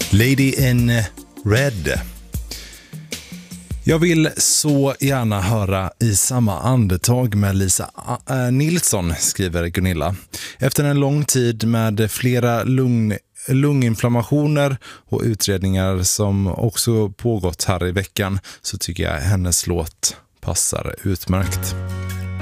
Lady in Red. Jag vill så gärna höra I samma andetag med Lisa Nilsson, skriver Gunilla. Efter en lång tid med flera lunginflammationer och utredningar som också pågått här i veckan så tycker jag hennes låt passar utmärkt.